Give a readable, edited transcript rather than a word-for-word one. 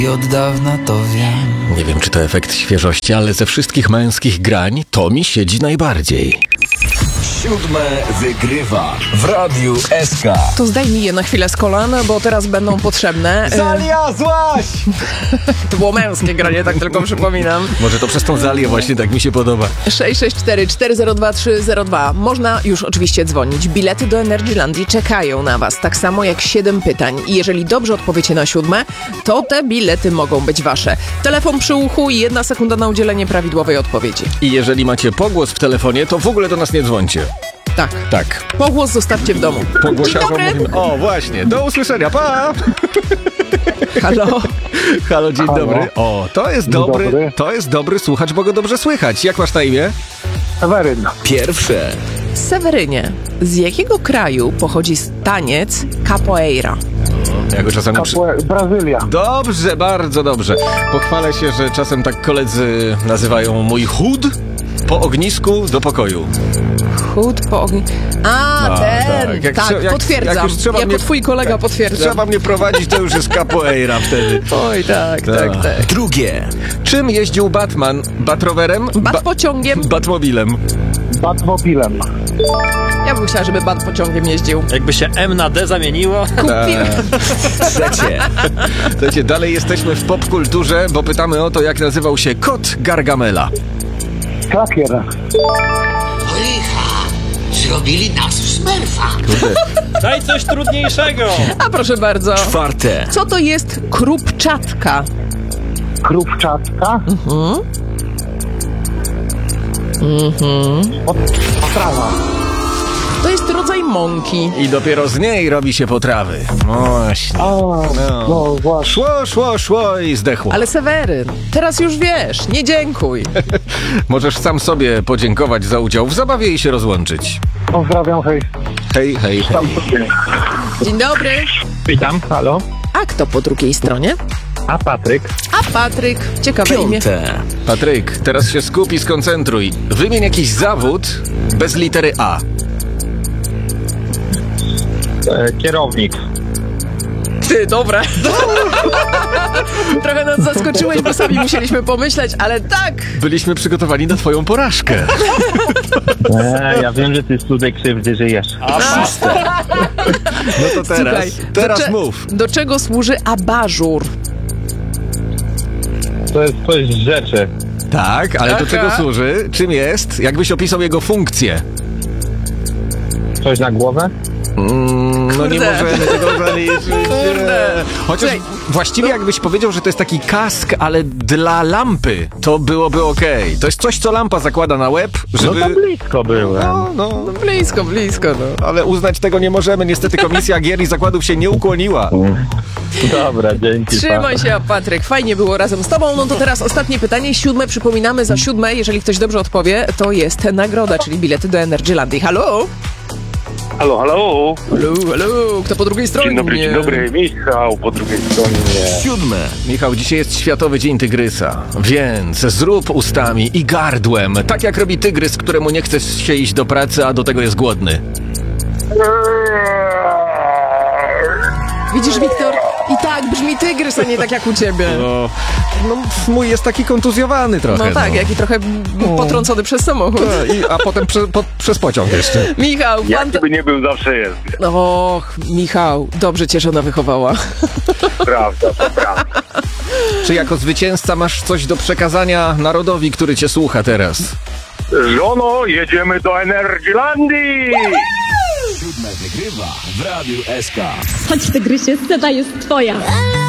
I od dawna to wiem. Nie wiem, czy to efekt świeżości, ale ze wszystkich męskich grań to mi siedzi najbardziej. 7 wygrywa w Radiu SK. To zdejmij je na chwilę z kolan, bo teraz będą potrzebne. Zaliazłaś! To było męskie granie, tak tylko przypominam. Może to przez tą Zalię właśnie tak mi się podoba. 664 402 302. Można już oczywiście dzwonić. Bilety do Energylandii czekają na was, tak samo jak 7 pytań. I jeżeli dobrze odpowiecie na 7, to te bilety mogą być wasze. Telefon przy uchu i 1 sekunda na udzielenie prawidłowej odpowiedzi. I jeżeli macie pogłos w telefonie, to w ogóle do nas nie dzwońcie. Tak. Pogłos zostawcie w domu. Pogłosiarzom mówimy, o właśnie, do usłyszenia, pa! Halo? Halo, dzień dobry. O, to jest dobry słuchacz, bo go dobrze słychać. Jak masz na imię? Seweryn. Pierwsze. Sewerynie, z jakiego kraju pochodzi taniec capoeira? Ja go czasami Brazylia. Dobrze, bardzo dobrze. Pochwalę się, że czasem tak koledzy nazywają mój chód po ognisku do pokoju. Chód po ogniu. Ten! Potwierdzam. Jako twój kolega potwierdzam. Trzeba mnie prowadzić, to już jest capoeira wtedy. Oj, tak. Drugie. Czym jeździł Batman? Batrowerem? Batpociągiem? Batmobilem. Batmobilem. Ja bym chciała, żeby Batpociągiem jeździł. Jakby się M na D zamieniło. Kupiłem. Trzecie. Słuchajcie, dalej jesteśmy w popkulturze, bo pytamy o to, jak nazywał się kot Gargamela. Klakier. Zrobili nas w Smurfa. Daj coś trudniejszego. A proszę bardzo. Czwarte. Co to jest krupczatka? Krupczatka. Potrawa. To jest rodzaj mąki. I dopiero z niej robi się potrawy. Właśnie. No właśnie. Szło i zdechło. Ale Seweryn, teraz już wiesz, nie dziękuj. Możesz sam sobie podziękować za udział w zabawie i się rozłączyć. Pozdrawiam, hej. Hej. Dzień dobry. Witam. Halo. A kto po drugiej stronie? A Patryk. A Patryk. Ciekawe imię. Piąte. Patryk, teraz się skup i skoncentruj. Wymień jakiś zawód bez litery A. Kierownik. Ty, dobra. Trochę nas zaskoczyłeś, bo sami musieliśmy pomyśleć, ale tak. Byliśmy przygotowani na twoją porażkę. Ja wiem, że ty z tutaj krzywdy żyjesz. No to teraz, Słuchaj, mów. Do czego służy abażur? To jest coś z rzeczy. Tak, ale do czego służy? Czym jest? Jakbyś opisał jego funkcję? Coś na głowę? No nie możemy tego zaliczyć. Kurde. Chociaż właściwie jakbyś powiedział, że to jest taki kask, ale dla lampy, to byłoby okej. To jest coś, co lampa zakłada na łeb, żeby... No to blisko byłem. No, Blisko, no. ale uznać tego nie możemy. Niestety Komisja Gier i Zakładów się nie ukłoniła. Dobra, dzięki. Trzymaj się, Patryk. Fajnie było razem z tobą. No to teraz ostatnie pytanie, 7. Przypominamy, za 7, jeżeli ktoś dobrze odpowie, to jest nagroda, czyli bilety do Energylandii. Halo? Halo. Halo, kto po drugiej stronie? Dzień dobry, Michał po drugiej stronie. 7. Michał, dzisiaj jest Światowy Dzień Tygrysa, więc zrób ustami i gardłem, tak jak robi tygrys, któremu nie chce się iść do pracy, a do tego jest głodny. Widzisz, Wiktor? I tak brzmi tygrys, a nie tak jak u ciebie. No mój jest taki kontuzjowany trochę. No tak, jak i trochę potrącony przez samochód. A potem przez pociąg jeszcze. Michał, Jaki by nie był, zawsze jest. Och, Michał, dobrze cię żona wychowała. Prawda. Czy jako zwycięzca masz coś do przekazania narodowi, który cię słucha teraz? Żono, jedziemy do Energylandii! 7 wygrywa w Radiu SK. Chodź, tygrysie, scena jest twoja.